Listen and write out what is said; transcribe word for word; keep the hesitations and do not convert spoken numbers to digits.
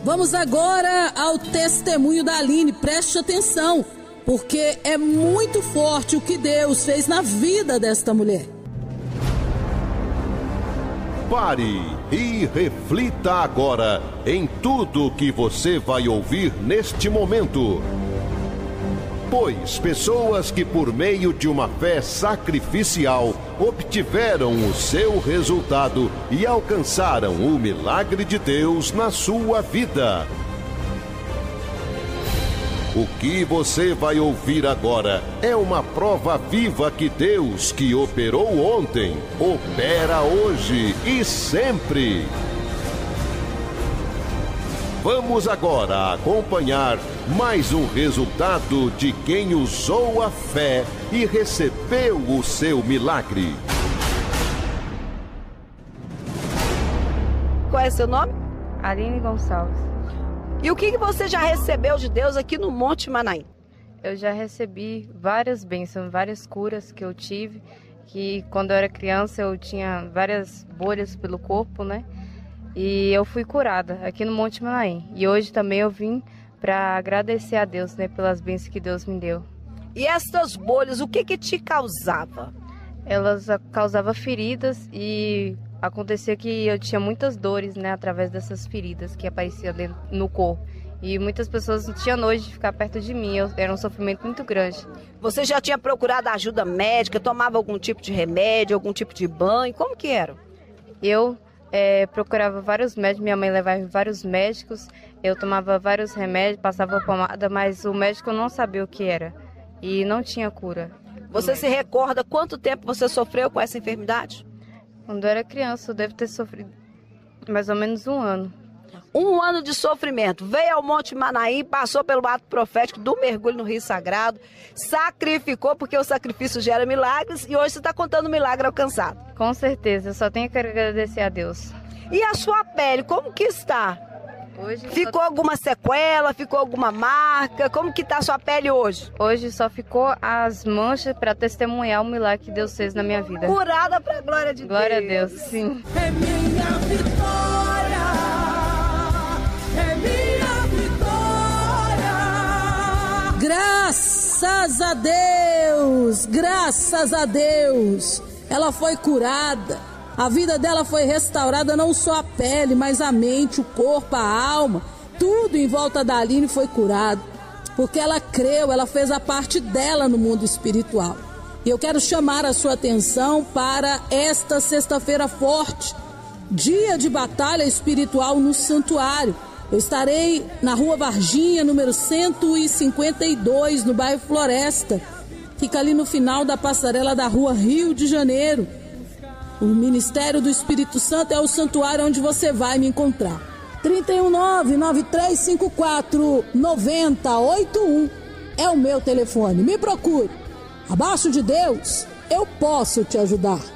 Vamos agora ao testemunho da Aline. Preste atenção, porque é muito forte o que Deus fez na vida desta mulher. Pare e reflita agora em tudo que você vai ouvir neste momento. Pois pessoas que por meio de uma fé sacrificial obtiveram o seu resultado e alcançaram o milagre de Deus na sua vida. O que você vai ouvir agora é uma prova viva que Deus, que operou ontem, opera hoje e sempre. Vamos agora acompanhar mais um resultado de quem usou a fé e recebeu o seu milagre. Qual é seu nome? Aline Gonçalves. E o que que você já recebeu de Deus aqui no Monte Manaim? Eu já recebi várias bênçãos, várias curas que eu tive, que quando eu era criança eu tinha várias bolhas pelo corpo, né? E eu fui curada aqui no Monte Manaim. E hoje também eu vim para agradecer a Deus, né, pelas bênçãos que Deus me deu. E essas bolhas, o que que te causava? Elas causavam feridas e acontecia que eu tinha muitas dores, né, através dessas feridas que apareciam dentro, no corpo. E muitas pessoas não tinham nojo de ficar perto de mim, eu, era um sofrimento muito grande. Você já tinha procurado ajuda médica, tomava algum tipo de remédio, algum tipo de banho, como que era? Eu é, procurava vários médicos, minha mãe levava vários médicos, eu tomava vários remédios, passava pomada, mas o médico não sabia o que era e não tinha cura. Você se recorda quanto tempo você sofreu com essa enfermidade? Quando eu era criança, eu devo ter sofrido mais ou menos um ano. Um ano de sofrimento. Veio ao Monte Manaim, passou pelo ato profético do mergulho no Rio Sagrado, sacrificou, porque o sacrifício gera milagres, e hoje você está contando o milagre alcançado. Com certeza, eu só tenho que agradecer a Deus. E a sua pele, como que está? Hoje ficou só... alguma sequela, ficou alguma marca? Como que está a sua pele hoje? Hoje só ficou as manchas para testemunhar o milagre que Deus fez na minha vida. Curada para a glória de glória Deus. Glória a Deus, sim. É minha vitória, é minha vitória. Graças a Deus, graças a Deus, ela foi curada. A vida dela foi restaurada, não só a pele, mas a mente, o corpo, a alma. Tudo em volta da Aline foi curado. Porque ela creu, ela fez a parte dela no mundo espiritual. E eu quero chamar a sua atenção para esta sexta-feira forte, dia de batalha espiritual no santuário. Eu estarei na Rua Varginha, número cento e cinquenta e dois, no bairro Floresta. Fica ali no final da passarela da Rua Rio de Janeiro. O Ministério do Espírito Santo é o santuário onde você vai me encontrar. trinta e um, nove nove três cinco quatro, nove zero oito um é o meu telefone. Me procure. Abaixo de Deus, eu posso te ajudar.